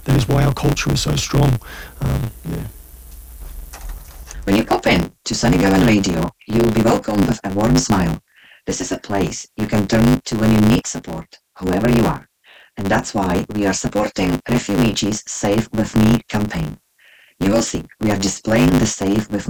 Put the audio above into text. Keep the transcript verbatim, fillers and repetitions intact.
that is why our culture is so strong. Um, yeah. When you pop in to Sunny Gowan Radio, you'll be welcomed with a warm smile. This is a place you can turn to when you need support, whoever you are. And that's why we are supporting Refugees Save With Me campaign. You will see, we are displaying the Save With